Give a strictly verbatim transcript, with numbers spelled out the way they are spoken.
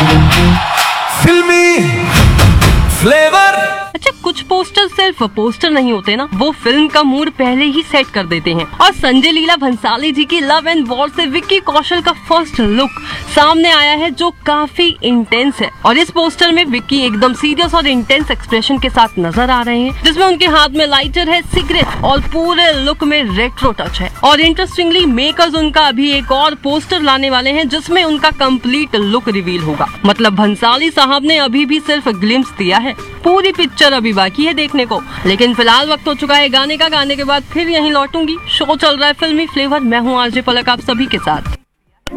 फिल्मी फ्लेवर। अच्छा, कुछ पोस्टर सिर्फ पोस्टर नहीं होते ना, वो फिल्म का मूड पहले ही सेट कर देते हैं। और संजय लीला भंसाली जी की लव एंड वॉर से विक्की कौशल का फर्स्ट लुक सामने आया है जो काफी इंटेंस है। और इस पोस्टर में विक्की एकदम सीरियस और इंटेंस एक्सप्रेशन के साथ नजर आ रहे हैं, जिसमें उनके हाथ में लाइटर है, सिगरेट, और पूरे लुक में रेट्रो टच है। और इंटरेस्टिंगली मेकर्स उनका अभी एक और पोस्टर लाने वाले हैं जिसमें उनका कंप्लीट लुक रिवील होगा। मतलब भंसाली साहब ने अभी भी सिर्फ ग्लिम्स दिया है, पूरी पिक्चर अभी बाकी है देखने को। लेकिन फिलहाल वक्त हो चुका है गाने का। गाने के बाद फिर यहीं लौटूंगी। शो चल रहा है फिल्मी फ्लेवर, मैं हूँ आरजे पलक आप सभी के साथ।